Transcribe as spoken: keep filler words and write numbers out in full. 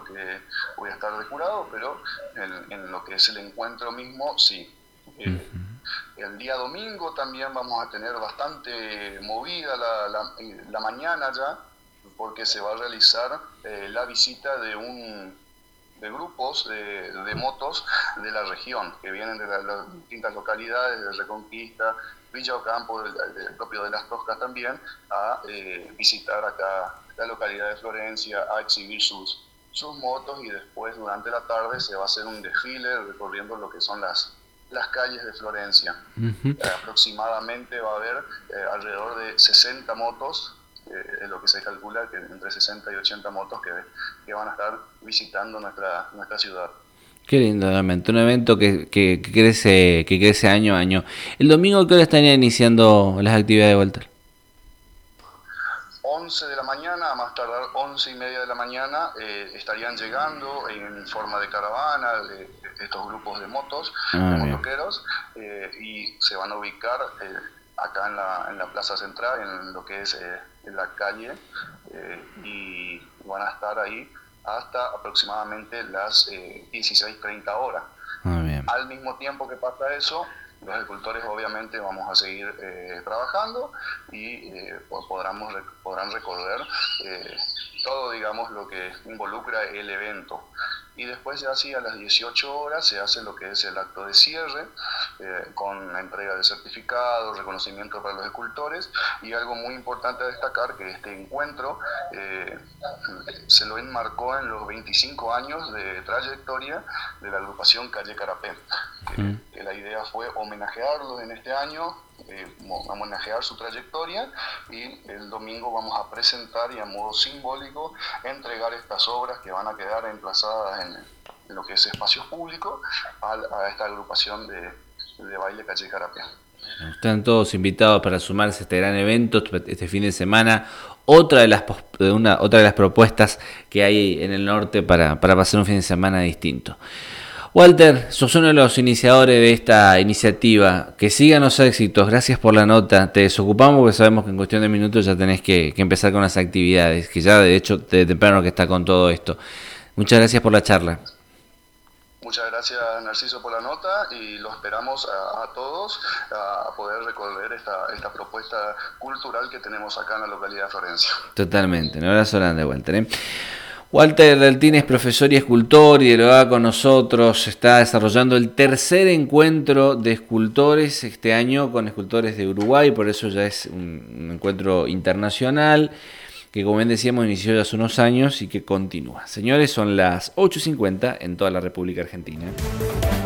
porque voy a estar de jurado, pero en, en lo que es el encuentro mismo, sí. Eh, uh-huh. El día domingo también vamos a tener bastante movida la, la, la mañana ya, porque se va a realizar eh, la visita de un de grupos de, de motos de la región, que vienen de las, las distintas localidades, de Reconquista, Villa Ocampo, del, del propio de Las Toscas también, a eh, visitar acá la localidad de Florencia, a exhibir sus, sus motos, y después durante la tarde se va a hacer un desfile recorriendo lo que son las, las calles de Florencia. Uh-huh. Eh, aproximadamente va a haber eh, alrededor de sesenta motos, eh, es lo que se calcula, que entre sesenta y ochenta motos que, que van a estar visitando nuestra, nuestra ciudad. Qué lindo realmente, un evento que, que, que crece que crece año a año. ¿El domingo qué hora están iniciando las actividades, Walter? once de la mañana, a más tardar once y media de la mañana, eh, estarían llegando en forma de caravana de, de estos grupos de motos, ah, de motoqueros, eh, y se van a ubicar eh, acá en la, en la plaza central, en lo que es eh, en la calle, eh, y van a estar ahí hasta aproximadamente las eh, dieciséis treinta horas. Ah, bien. Al mismo tiempo que pasa eso, los agricultores obviamente vamos a seguir eh, trabajando y eh, podrán, podrán recorrer eh, todo, digamos, lo que involucra el evento. Y después ya así a las dieciocho horas se hace lo que es el acto de cierre, eh, con la entrega de certificados, reconocimiento para los escultores, y algo muy importante a destacar, que este encuentro eh, se lo enmarcó en los veinticinco años de trayectoria de la agrupación Calle Carapé. Que, que la idea fue homenajearlos en este año, eh, homenajear su trayectoria, y el domingo vamos a presentar y a modo simbólico entregar estas obras que van a quedar emplazadas en, en lo que es espacio público a, a esta agrupación de, de baile Calle Carapé. Están todos invitados para sumarse a este gran evento este fin de semana. Otra de las una, otra de las propuestas que hay en el norte para, para pasar un fin de semana distinto. Walter, sos uno de los iniciadores de esta iniciativa. Que sigan los éxitos. Gracias por la nota. Te desocupamos porque sabemos que en cuestión de minutos ya tenés que, que empezar con las actividades, que ya de hecho de temprano que está con todo esto. Muchas gracias por la charla. Muchas gracias, Narciso, por la nota, y lo esperamos a, a todos a poder recorrer esta, esta propuesta cultural que tenemos acá en la localidad de Florencia. Totalmente. Un abrazo grande, Walter, ¿eh? Walter Daltín es profesor y escultor y dialoga con nosotros. Está desarrollando el tercer encuentro de escultores este año con escultores de Uruguay, por eso ya es un encuentro internacional que, como bien decíamos, inició ya hace unos años y que continúa. Señores, son las ocho y cincuenta en toda la República Argentina.